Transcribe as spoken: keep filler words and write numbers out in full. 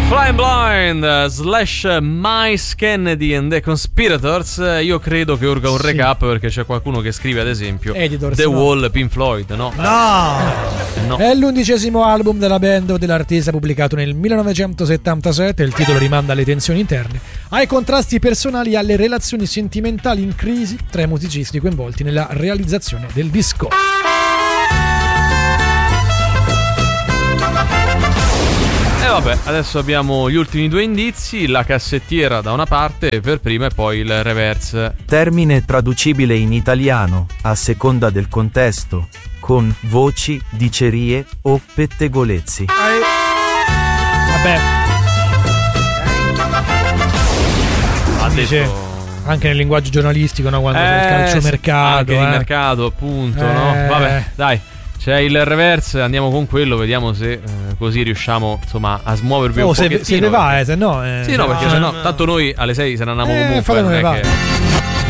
Flying Blind slash Mice Kennedy and the Conspirators. Io credo che urga un recap, sì, perché c'è qualcuno che scrive ad esempio Editors, The no. Wall, Pink Floyd. No, no. no. È l'undicesimo album della band o dell'artista, pubblicato nel millenovecentosettantasette. Il titolo rimanda alle tensioni interne, ai contrasti personali e alle relazioni sentimentali in crisi tra i musicisti coinvolti nella realizzazione del disco. E vabbè, adesso abbiamo gli ultimi due indizi, la cassettiera da una parte per prima e poi il reverse. Termine traducibile in italiano, a seconda del contesto, con voci, dicerie o pettegolezzi. Vabbè. Ha Dice, anche nel linguaggio giornalistico, no? Quando eh, c'è il calciomercato. Anche eh. di mercato, appunto, eh. no? Vabbè, dai. C'è il reverse, andiamo con quello, vediamo se eh, così riusciamo, insomma, a smuovervi oh, un se, pochettino. Se ne va, eh, se no... Eh, sì, no, perché no, se no, no, tanto noi alle sei se ne andiamo eh, comunque. Non è che...